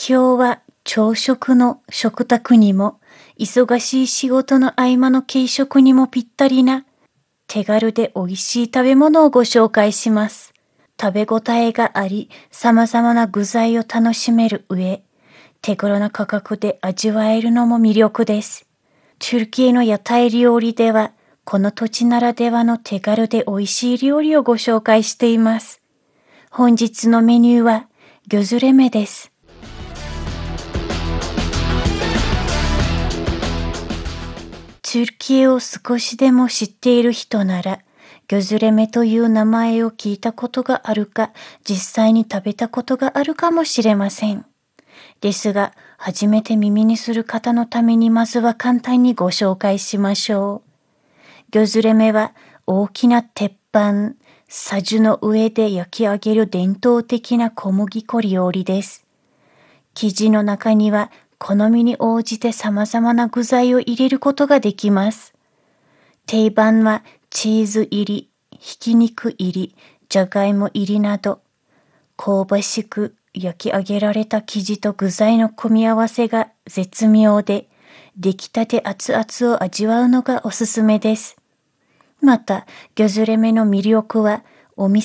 今日は朝食の食卓にも、忙しい仕事の合間の軽食にもぴったりな、手軽で美味しい食べ物をご紹介します。食べ応えがあり、様々な具材を楽しめる上、手頃な価格で味わえるのも魅力です。トルキエの屋台料理では、この土地ならではの手軽で美味しい料理をご紹介しています。本日のメニューは、ギョズレメです。トルキエを少しでも知っている人なら、ギョズレメという名前を聞いたことがあるか、実際に食べたことがあるかもしれません。ですが、初めて耳にする方のためにまずは簡単にご紹介しましょう。ギョズレメは大きな鉄板、さじの上で焼き上げる伝統的な小麦粉料理です。生地の中には好みに応じて様々な具材を入れることができます。定番はチーズ入り、ひき肉入り、じゃがいも入りなど、香ばしく焼き上げられた生地と具材の組み合わせが絶妙で、出来たて熱々を味わうのがおすすめです。また、ギョズレメの魅力は、お店